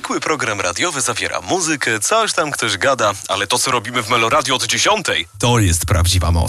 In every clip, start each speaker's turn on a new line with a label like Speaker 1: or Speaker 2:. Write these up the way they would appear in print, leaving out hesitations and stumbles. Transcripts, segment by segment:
Speaker 1: zwykły program radiowy zawiera muzykę, coś tam ktoś gada, ale to, co robimy w Meloradio od 10, to jest prawdziwa moc.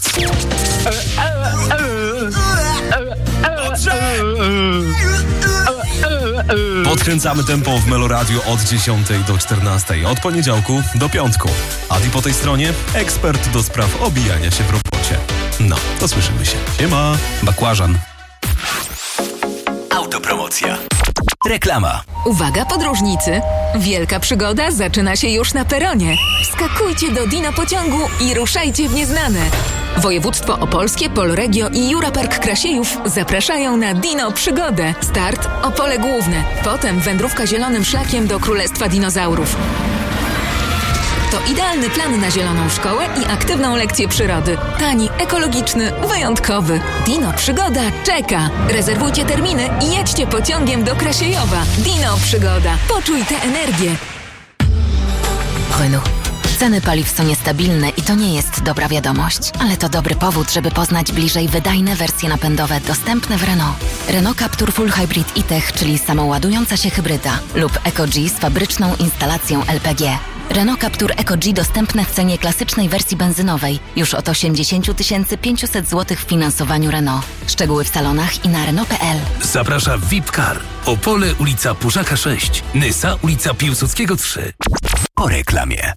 Speaker 1: Podkręcamy tempo w Meloradio od 10 do 14, od poniedziałku do piątku. Adi po tej stronie, ekspert do spraw obijania się w robocie. No, to słyszymy się. Siema. Bakłażan.
Speaker 2: Autopromocja. Reklama.
Speaker 3: Uwaga podróżnicy! Wielka przygoda zaczyna się już na peronie. Wskakujcie do Dino pociągu i ruszajcie w nieznane. Województwo Opolskie, Polregio i Jurapark Krasiejów zapraszają na Dino Przygodę. Start Opole Główne. Potem wędrówka zielonym szlakiem do Królestwa Dinozaurów. To idealny plan na zieloną szkołę i aktywną lekcję przyrody. Tani, ekologiczny, wyjątkowy. Dino Przygoda czeka. Rezerwujcie terminy i jedźcie pociągiem do Krasiejowa. Dino Przygoda. Poczuj tę energię.
Speaker 4: Renault. Ceny paliw są niestabilne i to nie jest dobra wiadomość, ale to dobry powód, żeby poznać bliżej wydajne wersje napędowe dostępne w Renault. Renault Captur Full Hybrid e-Tech, czyli samoładująca się hybryda, lub EcoG z fabryczną instalacją LPG. Renault Captur EcoG dostępne w cenie klasycznej wersji benzynowej już od 80 500 zł w finansowaniu Renault. Szczegóły w salonach i na Renault.pl.
Speaker 2: Zaprasza VIP Car. Opole, ulica Puszaka 6. Nysa, ulica Piłsudskiego 3. Po reklamie.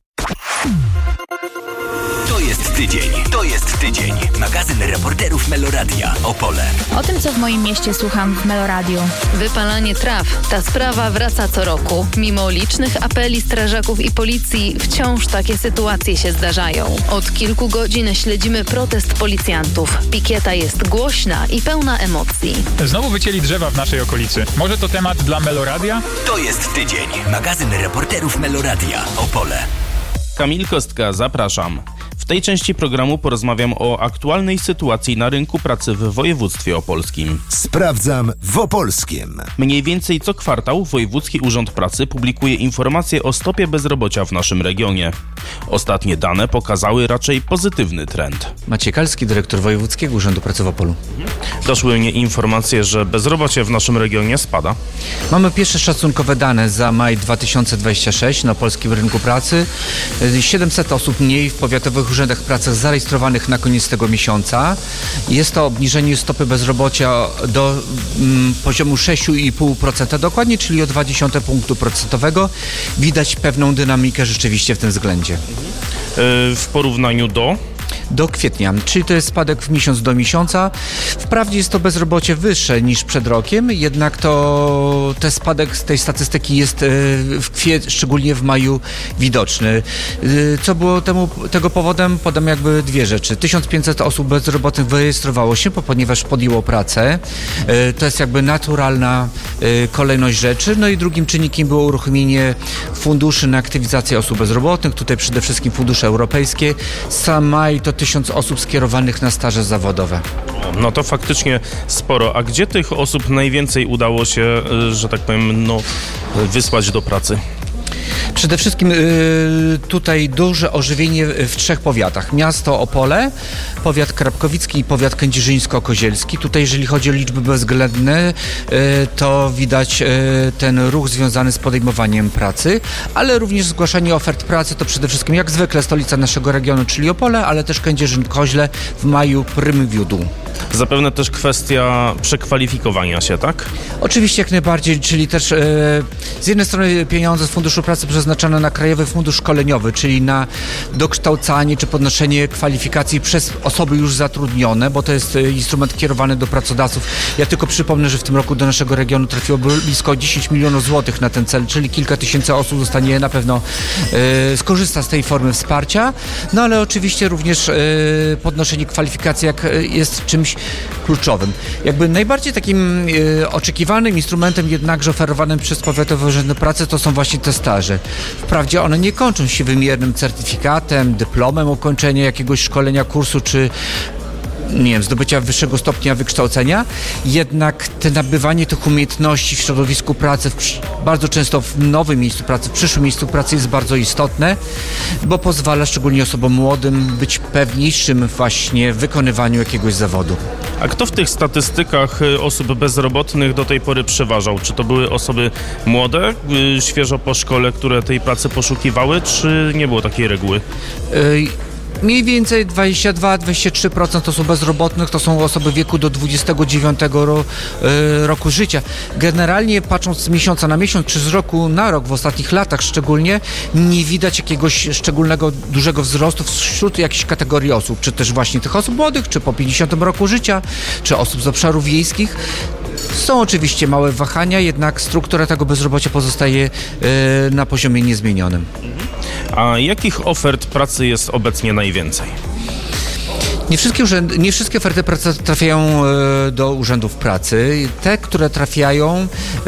Speaker 2: To jest tydzień. Magazyn reporterów Meloradia. Opole.
Speaker 5: O tym, co w moim mieście słucham w Meloradiu.
Speaker 6: Wypalanie traw. Ta sprawa wraca co roku. Mimo licznych apeli strażaków i policji, wciąż takie sytuacje się zdarzają. Od kilku godzin śledzimy protest policjantów. Pikieta jest głośna i pełna emocji.
Speaker 7: Znowu wycięli drzewa w naszej okolicy. Może to temat dla Meloradia?
Speaker 2: To jest tydzień. Magazyn reporterów Meloradia. Opole.
Speaker 8: Kamil Kostka, zapraszam. W tej części programu porozmawiam o aktualnej sytuacji na rynku pracy w województwie opolskim.
Speaker 9: Sprawdzam w Opolskiem.
Speaker 8: Mniej więcej co kwartał Wojewódzki Urząd Pracy publikuje informacje o stopie bezrobocia w naszym regionie. Ostatnie dane pokazały raczej pozytywny trend.
Speaker 10: Maciej Kalski, dyrektor Wojewódzkiego Urzędu Pracy w Opolu.
Speaker 8: Doszły mnie informacje, że bezrobocie w naszym regionie spada.
Speaker 10: Mamy pierwsze szacunkowe dane za maj 2026 na polskim rynku pracy. 700 osób mniej w powiatowych urzędach pracy zarejestrowanych na koniec tego miesiąca. Jest to obniżenie stopy bezrobocia do poziomu 6,5% dokładnie, czyli o 0,2 punktu procentowego. Widać pewną dynamikę rzeczywiście w tym względzie.
Speaker 8: W porównaniu do
Speaker 10: kwietnia, czyli to jest spadek w miesiąc do miesiąca. Wprawdzie jest to bezrobocie wyższe niż przed rokiem, jednak to ten spadek z tej statystyki jest szczególnie w maju widoczny. Co było tego powodem? Podam jakby dwie rzeczy. 1500 osób bezrobotnych wyrejestrowało się, ponieważ podjęło pracę. To jest jakby naturalna kolejność rzeczy. No i drugim czynnikiem było uruchomienie funduszy na aktywizację osób bezrobotnych. Tutaj przede wszystkim fundusze europejskie. Sam maj to 1000 osób skierowanych na staże zawodowe.
Speaker 8: No to faktycznie sporo. A gdzie tych osób najwięcej udało się, że tak powiem, wysłać do pracy?
Speaker 10: Przede wszystkim tutaj duże ożywienie w 3 powiatach. Miasto Opole, powiat krapkowicki i powiat kędzierzyńsko-kozielski. Tutaj jeżeli chodzi o liczby bezwzględne, to widać ten ruch związany z podejmowaniem pracy, ale również zgłaszanie ofert pracy to przede wszystkim jak zwykle stolica naszego regionu, czyli Opole, ale też Kędzierzyn-Koźle w maju prym wiódł.
Speaker 8: Zapewne też kwestia przekwalifikowania się, tak?
Speaker 10: Oczywiście jak najbardziej, czyli też z jednej strony pieniądze z Funduszu Pracy przeznaczone na Krajowy Fundusz Szkoleniowy, czyli na dokształcanie czy podnoszenie kwalifikacji przez osoby już zatrudnione, bo to jest instrument kierowany do pracodawców. Ja tylko przypomnę, że w tym roku do naszego regionu trafiło blisko 10 milionów złotych na ten cel, czyli kilka tysięcy osób zostanie na pewno skorzysta z tej formy wsparcia, no ale oczywiście również podnoszenie kwalifikacji jak jest czymś kluczowym. Jakby najbardziej takim oczekiwanym instrumentem jednakże oferowanym przez Powiatowe Urzędy Pracy to są właśnie te staże. Wprawdzie one nie kończą się wymiernym certyfikatem, dyplomem ukończenia jakiegoś szkolenia, kursu czy zdobycia wyższego stopnia wykształcenia, jednak nabywanie tych umiejętności w środowisku pracy, bardzo często w nowym miejscu pracy, w przyszłym miejscu pracy jest bardzo istotne, bo pozwala szczególnie osobom młodym być pewniejszym właśnie w wykonywaniu jakiegoś zawodu.
Speaker 8: A kto w tych statystykach osób bezrobotnych do tej pory przeważał? Czy to były osoby młode, świeżo po szkole, które tej pracy poszukiwały, czy nie było takiej reguły?
Speaker 10: Mniej więcej 22-23% osób bezrobotnych to są osoby w wieku do 29 roku życia. Generalnie patrząc z miesiąca na miesiąc, czy z roku na rok, w ostatnich latach szczególnie, nie widać jakiegoś szczególnego, dużego wzrostu wśród jakiejś kategorii osób, czy też właśnie tych osób młodych, czy po 50 roku życia, czy osób z obszarów wiejskich. Są oczywiście małe wahania, jednak struktura tego bezrobocia pozostaje na poziomie niezmienionym.
Speaker 8: A jakich ofert pracy jest obecnie najwięcej?
Speaker 10: Nie wszystkie oferty pracy trafiają do urzędów pracy. Te, które trafiają,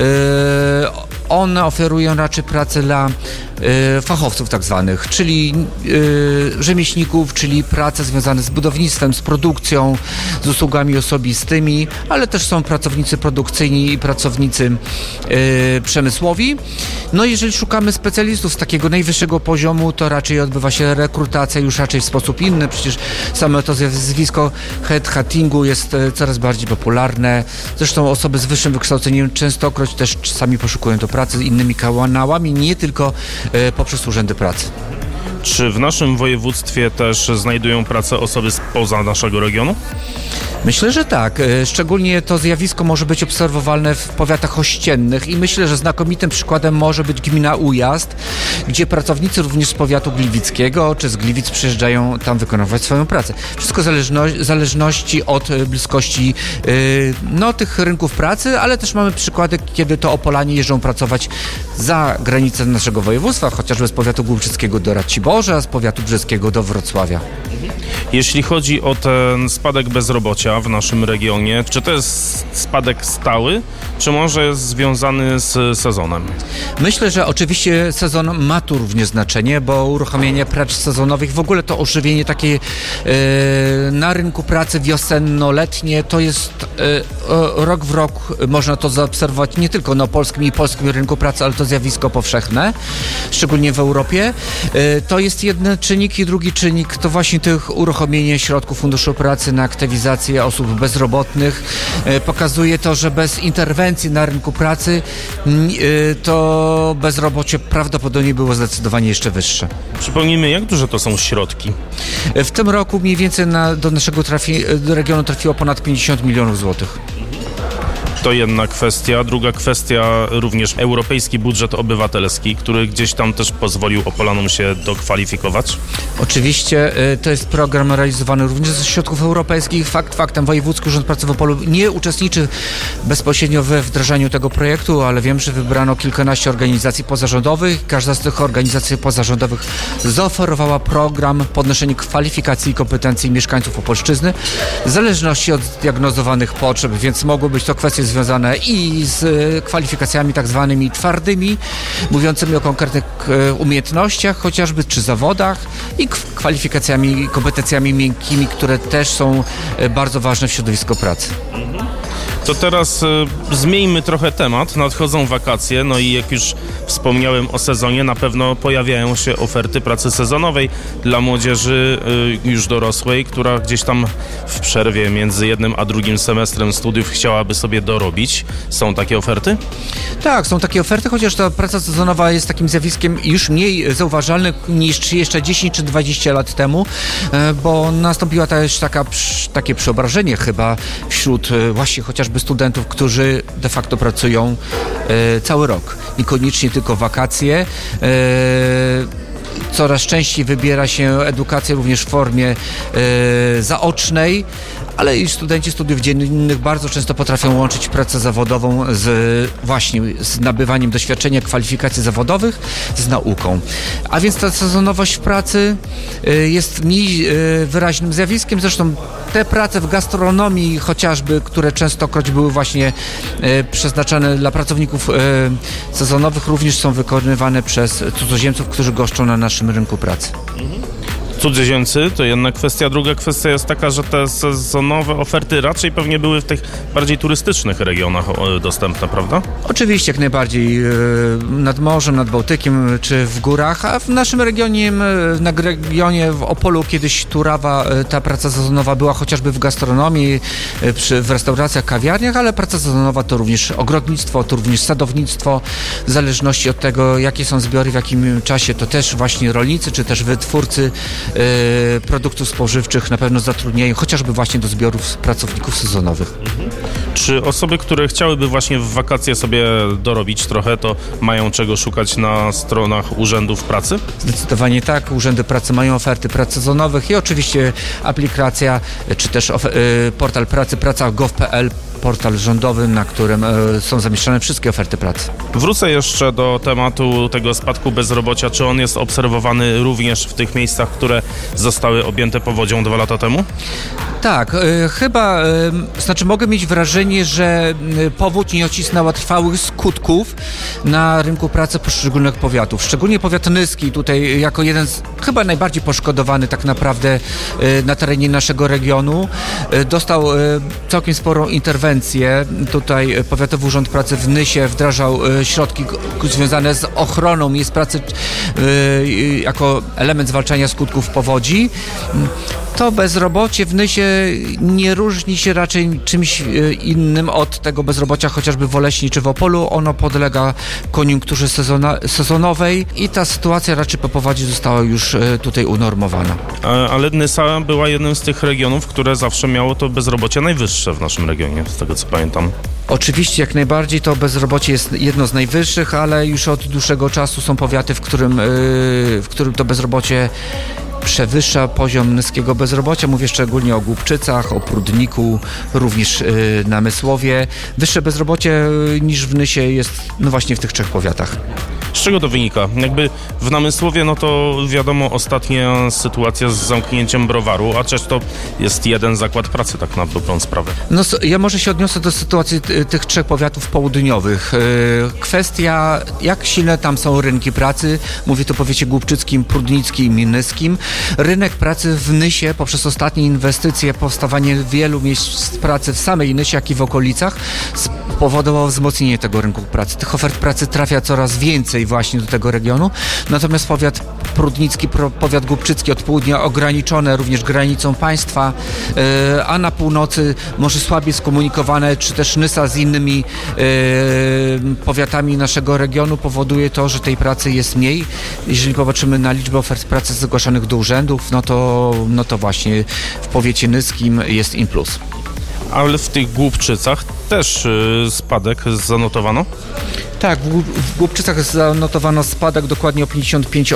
Speaker 10: one oferują raczej pracę dla fachowców tak zwanych, czyli rzemieślników, czyli prace związane z budownictwem, z produkcją, z usługami osobistymi, ale też są pracownicy produkcyjni i pracownicy przemysłowi. No jeżeli szukamy specjalistów z takiego najwyższego poziomu, to raczej odbywa się rekrutacja już raczej w sposób inny. Przecież samo to zjawisko headhuntingu jest coraz bardziej popularne. Zresztą osoby z wyższym wykształceniem częstokroć też czasami poszukują do pracy innymi kanałami, nie tylko poprzez urzędy pracy.
Speaker 8: Czy w naszym województwie też znajdują pracę osoby spoza naszego regionu?
Speaker 10: Myślę, że tak. Szczególnie to zjawisko może być obserwowalne w powiatach ościennych i myślę, że znakomitym przykładem może być gmina Ujazd, gdzie pracownicy również z powiatu gliwickiego czy z Gliwic przyjeżdżają tam wykonywać swoją pracę. Wszystko w zależności od bliskości tych rynków pracy, ale też mamy przykłady, kiedy to Opolanie jeżdżą pracować za granicę naszego województwa, chociażby z powiatu głubczyckiego do Raciborza, z powiatu brzeskiego do Wrocławia.
Speaker 8: Jeśli chodzi o ten spadek bezrobocia w naszym regionie, czy to jest spadek stały, czy może jest związany z sezonem?
Speaker 10: Myślę, że oczywiście sezon ma tu również znaczenie, bo uruchomienie prac sezonowych, w ogóle to ożywienie takie na rynku pracy wiosenno-letnie, to jest rok w rok można to zaobserwować nie tylko na polskim i polskim rynku pracy, ale to zjawisko powszechne, szczególnie w Europie. To jest jeden czynnik i drugi czynnik to właśnie tych uruchomienie środków Funduszu Pracy na aktywizację osób bezrobotnych. Pokazuje to, że bez interwencji na rynku pracy to bezrobocie prawdopodobnie było zdecydowanie jeszcze wyższe.
Speaker 8: Przypomnijmy, jak duże to są środki?
Speaker 10: W tym roku mniej więcej do naszego do regionu trafiło ponad 50 milionów złotych.
Speaker 8: To jedna kwestia. Druga kwestia, również europejski budżet obywatelski, który gdzieś tam też pozwolił Opolanom się dokwalifikować.
Speaker 10: Oczywiście to jest program realizowany również ze środków europejskich. Faktem Wojewódzki Urząd Pracy w Opolu nie uczestniczy bezpośrednio we wdrażaniu tego projektu, ale wiem, że wybrano kilkanaście organizacji pozarządowych. Każda z tych organizacji pozarządowych zaoferowała program podnoszenia kwalifikacji i kompetencji mieszkańców Opolszczyzny w zależności od zdiagnozowanych potrzeb, więc mogły być to kwestie związane i z kwalifikacjami tak zwanymi twardymi, mówiącymi o konkretnych umiejętnościach chociażby, czy zawodach i kwalifikacjami i kompetencjami miękkimi, które też są bardzo ważne w środowisku pracy.
Speaker 8: To teraz zmieńmy trochę temat. Nadchodzą wakacje, no i jak już wspomniałem o sezonie, na pewno pojawiają się oferty pracy sezonowej dla młodzieży już dorosłej, która gdzieś tam w przerwie między jednym a drugim semestrem studiów chciałaby sobie dorobić. Są takie oferty?
Speaker 10: Tak, są takie oferty, chociaż ta praca sezonowa jest takim zjawiskiem już mniej zauważalnym niż jeszcze 10 czy 20 lat temu, bo nastąpiła też takie przeobrażenie chyba wśród właśnie chociażby studentów, którzy de facto pracują cały rok. Niekoniecznie tylko wakacje. Coraz częściej wybiera się edukację również w formie zaocznej, ale i studenci studiów dziennych bardzo często potrafią łączyć pracę zawodową z nabywaniem doświadczenia, kwalifikacji zawodowych z nauką. A więc ta sezonowość w pracy jest mniej wyraźnym zjawiskiem. Zresztą te prace w gastronomii chociażby, które częstokroć były właśnie przeznaczane dla pracowników sezonowych, również są wykonywane przez cudzoziemców, którzy goszczą na naszym rynku pracy.
Speaker 8: cudzoziemcy, to jedna kwestia. Druga kwestia jest taka, że te sezonowe oferty raczej pewnie były w tych bardziej turystycznych regionach dostępne, prawda?
Speaker 10: Oczywiście, jak najbardziej nad morzem, nad Bałtykiem czy w górach, a w naszym regionie, w Opolu kiedyś Turawa, ta praca sezonowa była chociażby w gastronomii, w restauracjach, kawiarniach, ale praca sezonowa to również ogrodnictwo, to również sadownictwo, w zależności od tego, jakie są zbiory, w jakim czasie, to też właśnie rolnicy, czy też wytwórcy produktów spożywczych na pewno zatrudniają chociażby właśnie do zbiorów pracowników sezonowych.
Speaker 8: Czy osoby, które chciałyby właśnie w wakacje sobie dorobić trochę, to mają czego szukać na stronach urzędów pracy?
Speaker 10: Zdecydowanie tak. Urzędy pracy mają oferty prac sezonowych i oczywiście aplikacja, czy też portal pracy praca.gov.pl, portal rządowy, na którym są zamieszczone wszystkie oferty pracy.
Speaker 8: Wrócę jeszcze do tematu tego spadku bezrobocia. Czy on jest obserwowany również w tych miejscach, które zostały objęte powodzią 2 lata temu?
Speaker 10: Tak, chyba, mogę mieć wrażenie, że powódź nie odcisnęła trwałych skutków na rynku pracy poszczególnych powiatów. Szczególnie powiat nyski tutaj jako jeden z chyba najbardziej poszkodowany tak naprawdę na terenie naszego regionu. Dostał całkiem sporą interwencję. Tutaj Powiatowy Urząd Pracy w Nysie wdrażał środki związane z ochroną miejsc pracy jako element zwalczania skutków powodzi. To bezrobocie w Nysie nie różni się raczej czymś innym od tego bezrobocia chociażby w Oleśni czy w Opolu. Ono podlega koniunkturze sezonowej i ta sytuacja raczej po powodzi została już tutaj unormowana.
Speaker 8: Ale Nysa była jednym z tych regionów, które zawsze miało to bezrobocie najwyższe w naszym regionie, z tego co pamiętam.
Speaker 10: Oczywiście, jak najbardziej to bezrobocie jest jedno z najwyższych, ale już od dłuższego czasu są powiaty, w którym to bezrobocie przewyższa poziom niskiego bezrobocia. Mówię szczególnie o Głubczycach, o Prudniku, również na Mysłowie. Wyższe bezrobocie niż w Nysie jest właśnie w tych 3 powiatach.
Speaker 8: Z czego to wynika? Jakby w Namysłowie, no to wiadomo, ostatnia sytuacja z zamknięciem browaru, a przecież to jest jeden zakład pracy tak na dobrą sprawę.
Speaker 10: No, ja może się odniosę do sytuacji tych 3 powiatów południowych. Kwestia, jak silne tam są rynki pracy, mówię tu o powiecie głubczyckim, prudnickim i nyskim. Rynek pracy w Nysie poprzez ostatnie inwestycje, powstawanie wielu miejsc pracy w samej Nysie, jak i w okolicach spowodowało wzmocnienie tego rynku pracy. Tych ofert pracy trafia coraz więcej właśnie do tego regionu. Natomiast powiat prudnicki, powiat głubczycki od południa ograniczone również granicą państwa, a na północy może słabiej skomunikowane, czy też Nysa z innymi powiatami naszego regionu powoduje to, że tej pracy jest mniej. Jeżeli popatrzymy na liczbę ofert pracy zgłaszanych do urzędów, no to właśnie w powiecie nyskim jest in plus.
Speaker 8: Ale w tych Głubczycach też spadek zanotowano?
Speaker 10: Tak, w Głubczycach zanotowano spadek dokładnie o 55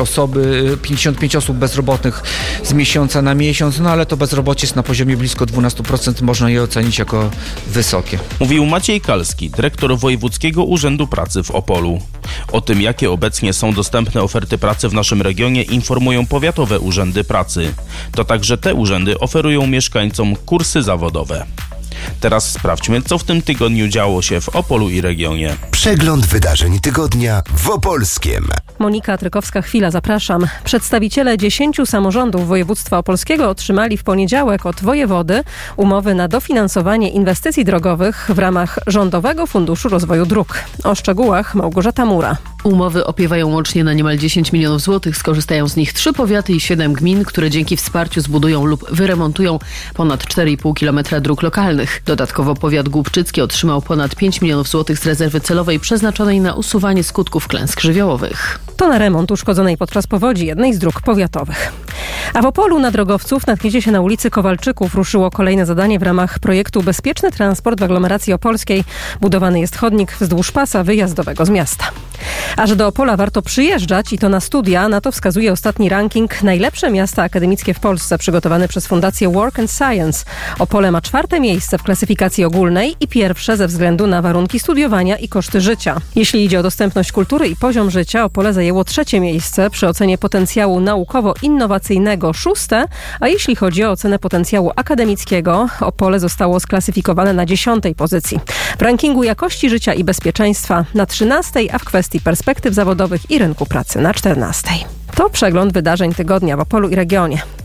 Speaker 10: osób bezrobotnych z miesiąca na miesiąc, no ale to bezrobocie jest na poziomie blisko 12%, można je ocenić jako wysokie.
Speaker 8: Mówił Maciej Kalski, dyrektor Wojewódzkiego Urzędu Pracy w Opolu. O tym, jakie obecnie są dostępne oferty pracy w naszym regionie, informują powiatowe urzędy pracy. To także te urzędy oferują mieszkańcom kursy zawodowe. Teraz sprawdźmy, co w tym tygodniu działo się w Opolu i regionie.
Speaker 9: Przegląd wydarzeń tygodnia w Opolskiem.
Speaker 11: Monika Trykowska-Chwila, zapraszam. Przedstawiciele 10 samorządów województwa opolskiego otrzymali w poniedziałek od wojewody umowy na dofinansowanie inwestycji drogowych w ramach Rządowego Funduszu Rozwoju Dróg. O szczegółach Małgorzata Mura.
Speaker 12: Umowy opiewają łącznie na niemal 10 milionów złotych. Skorzystają z nich 3 powiaty i 7 gmin, które dzięki wsparciu zbudują lub wyremontują ponad 4,5 km dróg lokalnych. Dodatkowo powiat głubczycki otrzymał ponad 5 milionów złotych z rezerwy celowej przeznaczonej na usuwanie skutków klęsk żywiołowych.
Speaker 11: To na remont uszkodzonej podczas powodzi jednej z dróg powiatowych. A w Opolu na drogowców natkniecie się na ulicy Kowalczyków. Ruszyło kolejne zadanie w ramach projektu Bezpieczny Transport w aglomeracji opolskiej. Budowany jest chodnik wzdłuż pasa wyjazdowego z miasta. A że do Opola warto przyjeżdżać i to na studia, na to wskazuje ostatni ranking Najlepsze miasta akademickie w Polsce przygotowany przez Fundację Work and Science. Opole ma 4. miejsce w klasyfikacji ogólnej i pierwsze ze względu na warunki studiowania i koszty życia. Jeśli idzie o dostępność kultury i poziom życia, Opole zajęło 3. miejsce przy ocenie potencjału naukowo-innowacyjnego 6, a jeśli chodzi o ocenę potencjału akademickiego, Opole zostało sklasyfikowane na 10. pozycji. W rankingu jakości życia i bezpieczeństwa na 13, a w kwestii perspektyw zawodowych i rynku pracy na 14. To przegląd wydarzeń tygodnia w Opolu i regionie.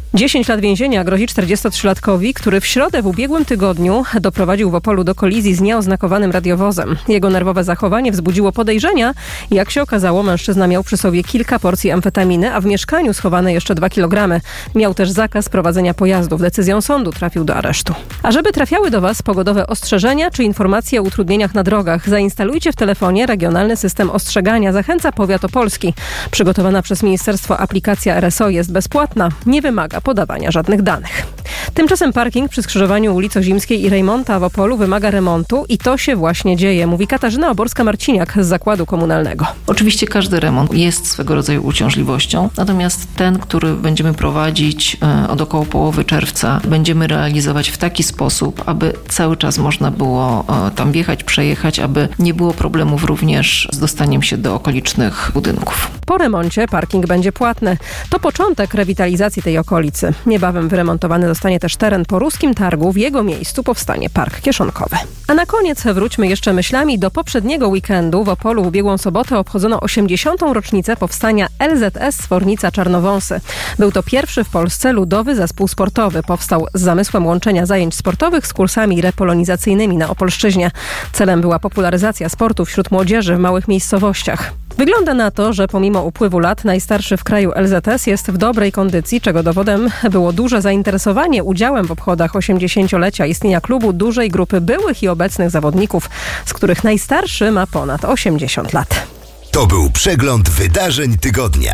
Speaker 11: 10 lat więzienia grozi 43-latkowi, który w środę w ubiegłym tygodniu doprowadził w Opolu do kolizji z nieoznakowanym radiowozem. Jego nerwowe zachowanie wzbudziło podejrzenia. Jak się okazało, mężczyzna miał przy sobie kilka porcji amfetaminy, a w mieszkaniu schowane jeszcze 2 kg. Miał też zakaz prowadzenia pojazdów. Decyzją sądu trafił do aresztu. A żeby trafiały do Was pogodowe ostrzeżenia czy informacje o utrudnieniach na drogach, zainstalujcie w telefonie regionalny system ostrzegania. Zachęca powiat opolski. Przygotowana przez ministerstwo aplikacja RSO jest bezpłatna. Nie wymaga podawania żadnych danych. Tymczasem parking przy skrzyżowaniu ulic Ozimskiej i Rejmonta w Opolu wymaga remontu i to się właśnie dzieje, mówi Katarzyna Oborska-Marciniak z Zakładu Komunalnego.
Speaker 13: Oczywiście każdy remont jest swego rodzaju uciążliwością, natomiast ten, który będziemy prowadzić od około połowy czerwca, będziemy realizować w taki sposób, aby cały czas można było tam wjechać, przejechać, aby nie było problemów również z dostaniem się do okolicznych budynków.
Speaker 11: Po remoncie parking będzie płatny. To początek rewitalizacji tej okolicy. Niebawem wyremontowany zostanie też teren po Ruskim Targu. W jego miejscu powstanie Park Kieszonkowy. A na koniec wróćmy jeszcze myślami do poprzedniego weekendu. W Opolu w ubiegłą sobotę obchodzono 80. rocznicę powstania LZS Swornica Czarnowąsy. Był to pierwszy w Polsce ludowy zespół sportowy. Powstał z zamysłem łączenia zajęć sportowych z kursami repolonizacyjnymi na Opolszczyźnie. Celem była popularyzacja sportu wśród młodzieży w małych miejscowościach. Wygląda na to, że pomimo upływu lat najstarszy w kraju LZS jest w dobrej kondycji, czego dowodem było duże zainteresowanie udziałem w obchodach 80-lecia istnienia klubu dużej grupy byłych i obecnych zawodników, z których najstarszy ma ponad 80 lat.
Speaker 9: To był przegląd wydarzeń tygodnia.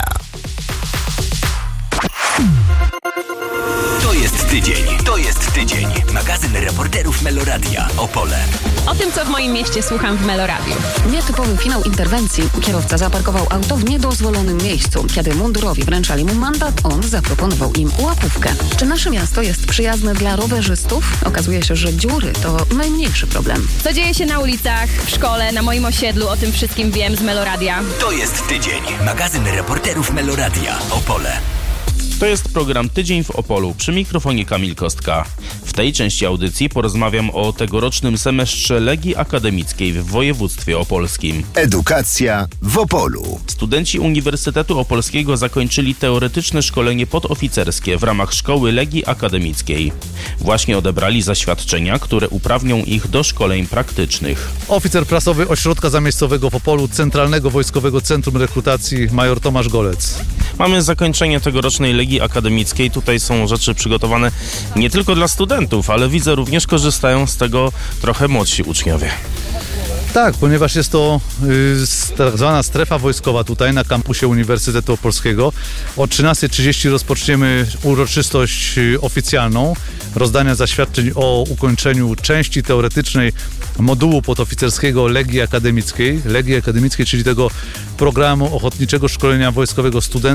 Speaker 2: To jest tydzień. Magazyn reporterów Meloradia Opole.
Speaker 14: O tym, co w moim mieście słucham w Meloradiu.
Speaker 15: Nietypowy finał interwencji. Kierowca zaparkował auto w niedozwolonym miejscu. Kiedy mundurowi wręczali mu mandat, on zaproponował im łapówkę. Czy nasze miasto jest przyjazne dla rowerzystów? Okazuje się, że dziury to najmniejszy problem.
Speaker 14: Co dzieje się na ulicach, w szkole, na moim osiedlu, o tym wszystkim wiem z Meloradia.
Speaker 2: To jest tydzień. Magazyn reporterów Meloradia Opole.
Speaker 8: To jest program Tydzień w Opolu. Przy mikrofonie Kamil Kostka. W tej części audycji porozmawiam o tegorocznym semestrze Legii Akademickiej w województwie opolskim.
Speaker 9: Edukacja w Opolu.
Speaker 8: Studenci Uniwersytetu Opolskiego zakończyli teoretyczne szkolenie podoficerskie w ramach Szkoły Legii Akademickiej. Właśnie odebrali zaświadczenia, które uprawnią ich do szkoleń praktycznych.
Speaker 16: Oficer prasowy Ośrodka Zamiejscowego w Opolu, Centralnego Wojskowego Centrum Rekrutacji, major Tomasz Golec.
Speaker 8: Mamy zakończenie tegorocznej Legii Akademickiej. Tutaj są rzeczy przygotowane nie tylko dla studentów, ale widzę również korzystają z tego trochę młodsi uczniowie.
Speaker 16: Tak, ponieważ jest to tak zwana strefa wojskowa tutaj na kampusie Uniwersytetu Opolskiego. O 13:30 rozpoczniemy uroczystość oficjalną rozdania zaświadczeń o ukończeniu części teoretycznej modułu podoficerskiego Legii Akademickiej, czyli tego programu ochotniczego szkolenia wojskowego studentów